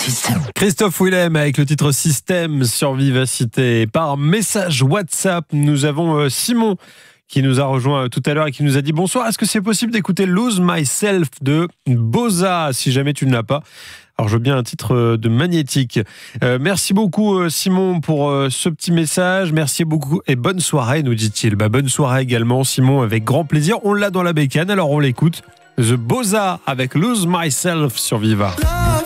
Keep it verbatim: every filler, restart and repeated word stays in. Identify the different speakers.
Speaker 1: Système.
Speaker 2: Christophe Willem avec le titre Système sur Vivacité. Par message WhatsApp, nous avons euh, Simon qui nous a rejoint tout à l'heure et qui nous a dit bonsoir, est-ce que c'est possible d'écouter Lose Myself de Boza si jamais tu ne l'as pas? Alors je veux bien un titre de Magnétique. Euh, merci beaucoup euh, Simon pour euh, ce petit message, merci beaucoup et bonne soirée nous dit-il. Bah, bonne soirée également Simon, avec grand plaisir, on l'a dans la bécane alors on l'écoute. The Boza avec Lose Myself sur Viva.